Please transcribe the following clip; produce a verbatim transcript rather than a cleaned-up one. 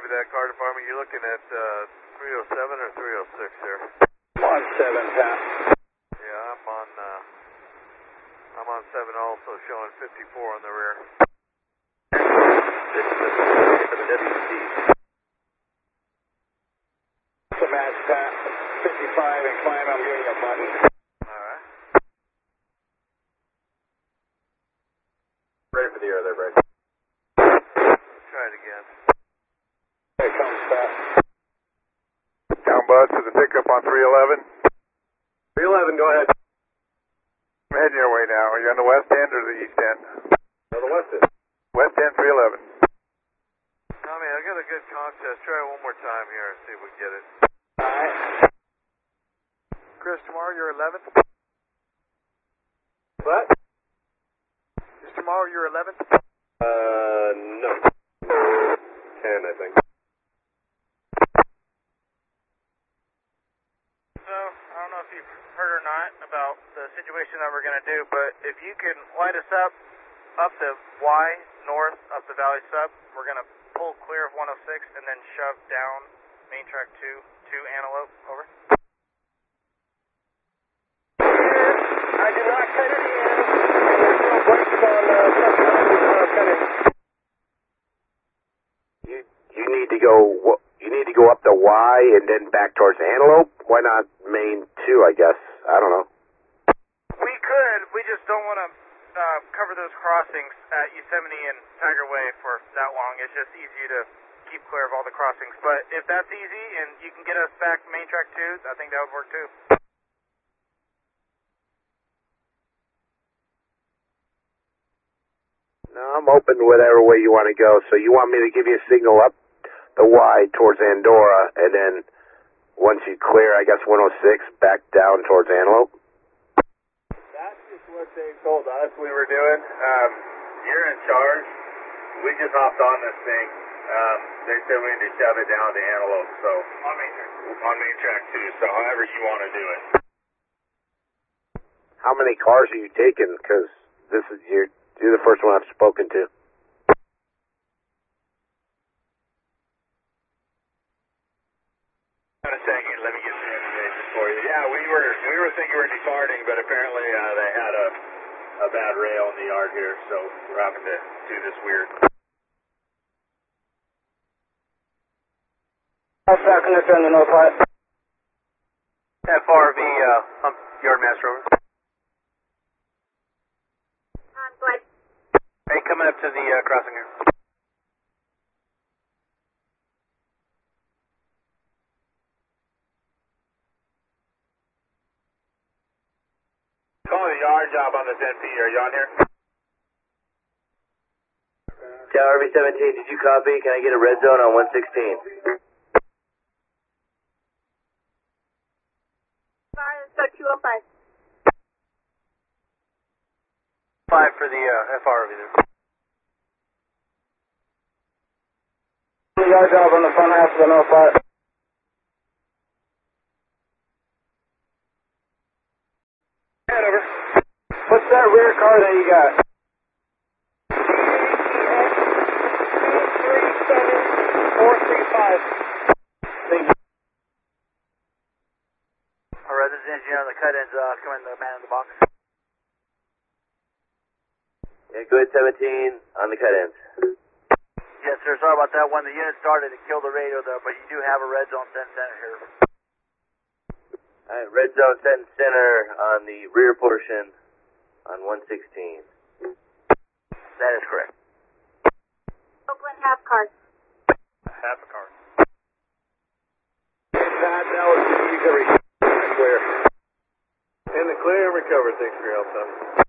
that car department. You're looking at uh, three oh seven or three oh six here? one seven, Pat. Yeah, I'm on, uh, I'm on seven also, showing fifty-four on the rear. This is the W C. The match, Pat. fifty-five and climb, I'm getting a button. Alright. Ready for the air there, Brad. Try it again. Here it comes, Pat. Down bud to the pickup on three eleven. three eleven, go ahead. I'm heading your way now. Are you on the west end or the east end? No, the west end. West end, three eleven. Tommy, I got a good contest. Try it one more time here and see if we get it. Alright. Chris, tomorrow you're eleventh? What? Is tomorrow your eleventh? Uh, no. ten, I think. So, I don't know if you've heard or not about the situation that we're going to do, but if you can light us up, up the Y, north, up the Valley Sub, we're going to pull clear of one oh six and then shove down main track two to Antelope. Over. I did not cut it in. There's no brakes on uh, cut it. You, you need to go, you need to go up the Y and then back towards Antelope? Why not main two, I guess? I don't know. We could, we just don't want to uh, cover those crossings at Yosemite and Tiger Way for that long. It's just easy to keep clear of all the crossings. But if that's easy and you can get us back main track two, I think that would work too. No, I'm open to whatever way you want to go. So you want me to give you a signal up the Y towards Andorra, and then once you clear, I guess, one oh six, back down towards Antelope? That's just what they told us we were doing. Um, you're in charge. We just hopped on this thing. Um, they said we need to shove it down to Antelope, so on main track. On main track too. So however you want to do it. How many cars are you taking? Because this is you're, you're the first one I've spoken to. Hold on a second. Let me get the information for you. Yeah, we were we were thinking we were departing, but apparently uh, they had a a bad rail in the yard here, so we're having to do this weird. How's that conductor on the north side? F R V, uh, pump yard master over. Um, go ahead. Hey, coming up to the uh, crossing here. Calling the yard job on this N P. Are you on here? Tower R V seventeen, did you copy? Can I get a red zone on one sixteen? So two oh five. Five for the uh, F R V there. Yard job on the front half of the north side. Head over. What's that rear car that you got? three seven four three five. All right, this is engineer on the cut ends, uh, coming the man in the box. Yeah, go ahead, seventeen on the cut ends. Yes, sir. Sorry about that. When the unit started, it killed the radio, though, but you do have a red zone set center here. Alright, red zone set in center on the rear portion on one sixteen. That is correct. Oakland half card. Half a car. Pat, that was the recovery. Clear. In the clear and recover. Thanks for your help, son.